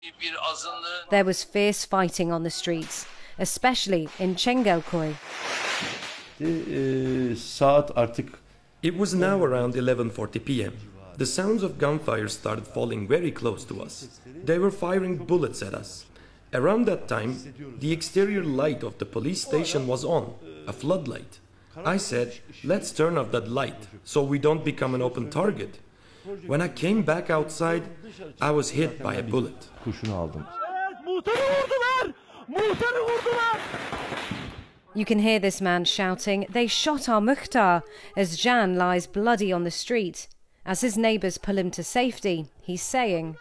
There was fierce fighting on the streets, especially in Çengelköy. It was now around 11:40 p.m. The sounds of gunfire started falling very close to us. They were firing bullets at us. Around that time, the exterior light of the police station was on, a floodlight. I said, let's turn off that light so we don't become an open target. When I came back outside, I was hit by a bullet. You can hear this man shouting, "They shot our Mukhtar," as Can lies bloody on the street. As his neighbours pull him to safety, he's saying,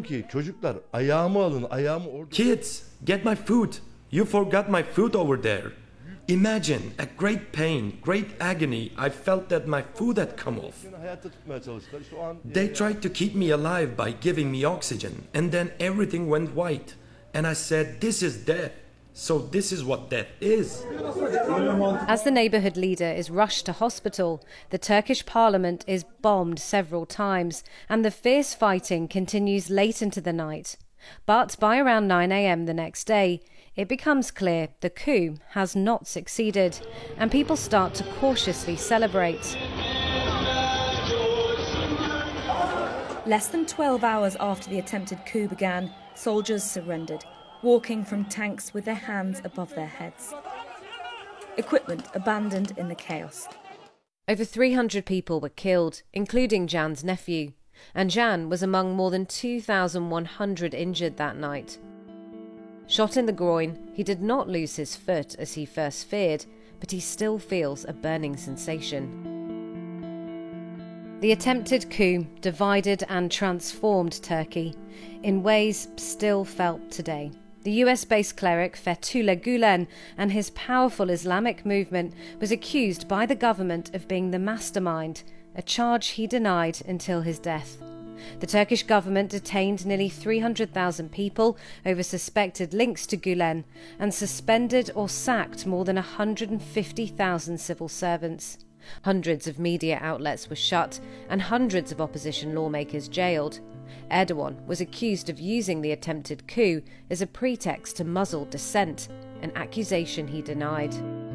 Kids, get my food. You forgot my food over there. Imagine, at great pain, great agony, I felt that my food had come off. They tried to keep me alive by giving me oxygen, and then everything went white. And I said, this is death. So this is what death is. As the neighbourhood leader is rushed to hospital, the Turkish parliament is bombed several times, and the fierce fighting continues late into the night. But by around 9 a.m. the next day, it becomes clear the coup has not succeeded, and people start to cautiously celebrate. Less than 12 hours after the attempted coup began, soldiers surrendered, walking from tanks with their hands above their heads. Equipment abandoned in the chaos. Over 300 people were killed, including Can's nephew, and Can was among more than 2,100 injured that night. Shot in the groin, he did not lose his foot as he first feared, but he still feels a burning sensation. The attempted coup divided and transformed Turkey in ways still felt today. The US-based cleric Fethullah Gulen and his powerful Islamic movement was accused by the government of being the mastermind, a charge he denied until his death. The Turkish government detained nearly 300,000 people over suspected links to Gulen and suspended or sacked more than 150,000 civil servants. Hundreds of media outlets were shut and hundreds of opposition lawmakers jailed. Erdogan was accused of using the attempted coup as a pretext to muzzle dissent, an accusation he denied.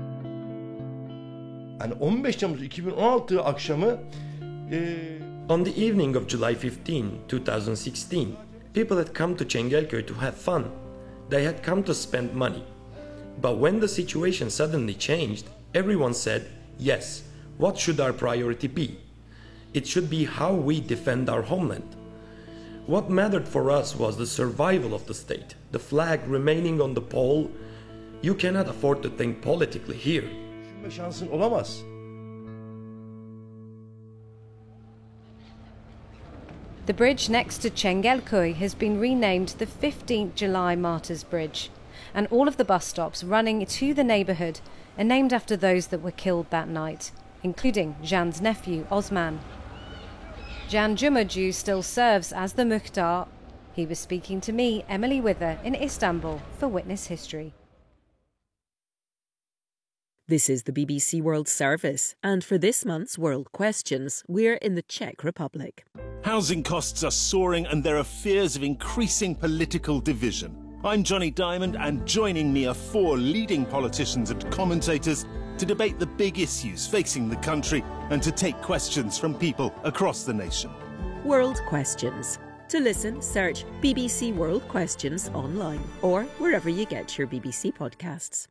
On the evening of July 15, 2016, people had come to Çengelköy to have fun. They had come to spend money. But when the situation suddenly changed, everyone said, yes, what should our priority be? It should be how we defend our homeland. What mattered for us was the survival of the state, the flag remaining on the pole. You cannot afford to think politically here. The bridge next to Çengelköy has been renamed the 15th July Martyrs Bridge, and all of the bus stops running to the neighbourhood are named after those that were killed that night, including Can's nephew Osman. Can Cumhurcu still serves as the Mukhtar. He was speaking to me, Emily Wither, in Istanbul for Witness History. This is the BBC World Service, and for this month's World Questions, we're in the Czech Republic. Housing costs are soaring and there are fears of increasing political division. I'm Johnny Diamond, and joining me are four leading politicians and commentators to debate the big issues facing the country and to take questions from people across the nation. World Questions. To listen, search BBC World Questions online or wherever you get your BBC podcasts.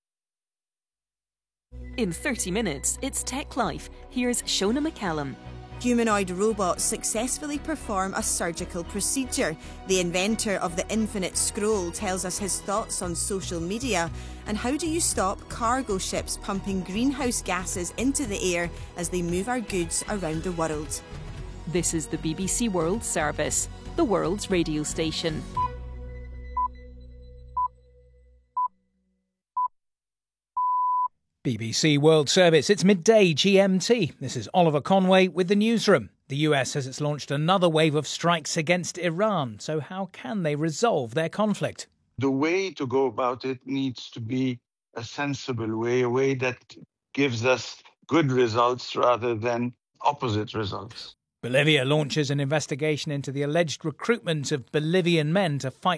In 30 minutes, it's Tech Life. Here's Shona McCallum. Humanoid robots successfully perform a surgical procedure. The inventor of the infinite scroll tells us his thoughts on social media. And how do you stop cargo ships pumping greenhouse gases into the air as they move our goods around the world? This is the BBC World Service, the world's radio station. BBC World Service, it's midday GMT. This is Oliver Conway with the newsroom. The US says it's launched another wave of strikes against Iran. So how can they resolve their conflict? The way to go about it needs to be a sensible way, a way that gives us good results rather than opposite results. Bolivia launches an investigation into the alleged recruitment of Bolivian men to fight